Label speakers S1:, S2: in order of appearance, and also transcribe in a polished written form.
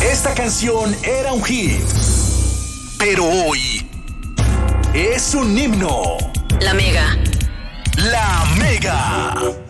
S1: Esta canción era un hit, pero hoy es un himno.
S2: La Mega.
S1: La Mega.